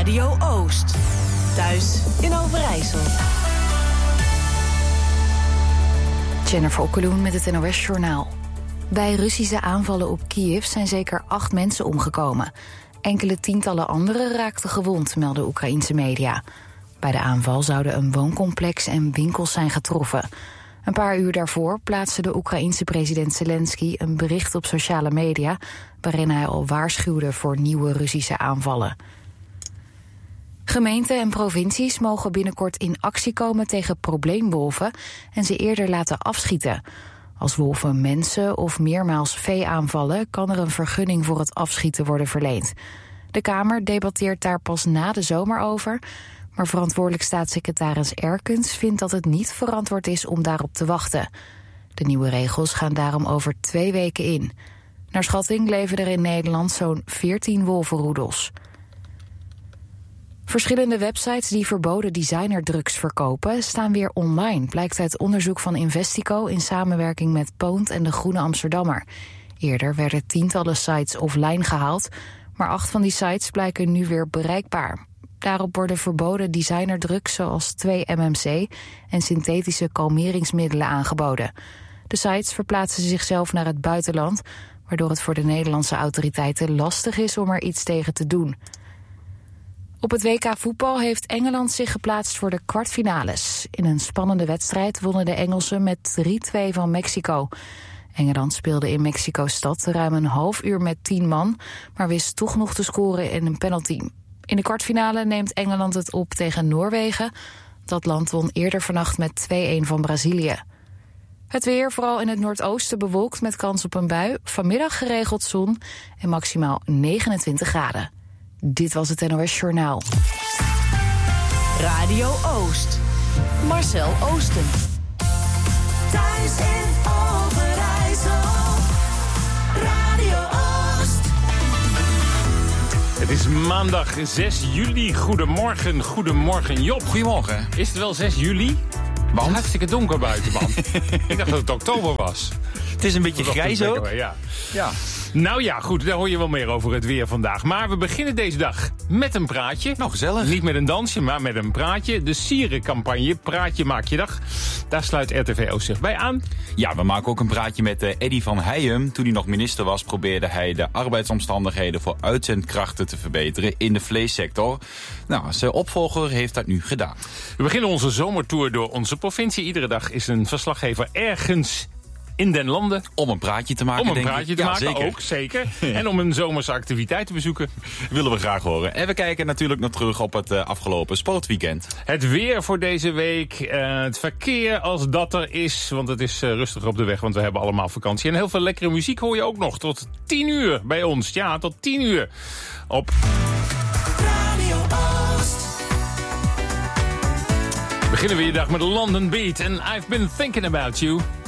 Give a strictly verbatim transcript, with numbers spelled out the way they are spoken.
Radio Oost. Thuis in Overijssel. Jennifer Okkeloen met het N O S-journaal. Bij Russische aanvallen op Kiev zijn zeker acht mensen omgekomen. Enkele tientallen anderen raakten gewond, melden Oekraïense media. Bij de aanval zouden een wooncomplex en winkels zijn getroffen. Een paar uur daarvoor plaatste de Oekraïense president Zelensky een bericht op sociale media waarin hij al waarschuwde voor nieuwe Russische aanvallen. Gemeenten en provincies mogen binnenkort in actie komen tegen probleemwolven en ze eerder laten afschieten. Als wolven mensen of meermaals vee aanvallen, kan er een vergunning voor het afschieten worden verleend. De Kamer debatteert daar pas na de zomer over, maar verantwoordelijk staatssecretaris Erkens vindt dat het niet verantwoord is om daarop te wachten. De nieuwe regels gaan daarom over twee weken in. Naar schatting leven er in Nederland zo'n veertien wolvenroedels. Verschillende websites die verboden designerdrugs verkopen staan weer online, blijkt uit onderzoek van Investico in samenwerking met Poont en de Groene Amsterdammer. Eerder werden tientallen sites offline gehaald, maar acht van die sites blijken nu weer bereikbaar. Daarop worden verboden designerdrugs zoals twee M M C en synthetische kalmeringsmiddelen aangeboden. De sites verplaatsen zichzelf naar het buitenland, waardoor het voor de Nederlandse autoriteiten lastig is om er iets tegen te doen. Op het W K voetbal heeft Engeland zich geplaatst voor de kwartfinales. In een spannende wedstrijd wonnen de Engelsen met drie twee van Mexico. Engeland speelde in Mexico-stad ruim een half uur met tien man, maar wist toch nog te scoren in een penalty. In de kwartfinale neemt Engeland het op tegen Noorwegen. Dat land won eerder vannacht met twee-een van Brazilië. Het weer, vooral in het noordoosten, bewolkt met kans op een bui. Vanmiddag geregeld zon en maximaal negenentwintig graden. Dit was het N O S Journaal. Radio Oost. Marcel Oosten. Thuis in Overijssel. Radio Oost. Het is maandag zes juli. Goedemorgen, goedemorgen Job. Goedemorgen. Is het wel zes juli? Het is hartstikke donker buiten, man. Ik dacht dat het oktober was. Het is een beetje grijs ook. Ja. Ja. Nou ja, goed, daar hoor je wel meer over het weer vandaag. Maar we beginnen deze dag met een praatje. Nou, gezellig. Niet met een dansje, maar met een praatje. De Sierencampagne, Praatje Maak Je Dag. Daar sluit R T V Oost zich bij aan. Ja, we maken ook een praatje met uh, Eddy van Heijem. Toen hij nog minister was, probeerde hij de arbeidsomstandigheden voor uitzendkrachten te verbeteren in de vleessector. Nou, zijn opvolger heeft dat nu gedaan. We beginnen onze zomertour door onze provincie. Iedere dag is een verslaggever ergens in den landen. Om een praatje te maken, Om een denk praatje ik. te ja, maken, zeker. ook zeker. En om een zomerse activiteit te bezoeken. Willen we graag horen. En we kijken natuurlijk nog terug op het uh, afgelopen sportweekend. Het weer voor deze week. Uh, het verkeer als dat er is. Want het is uh, rustig op de weg, want we hebben allemaal vakantie. En heel veel lekkere muziek hoor je ook nog. Tot tien uur bij ons. Ja, tot tien uur. Op Radio Oost. beginnen we je dag met London Beat. En I've been thinking about you.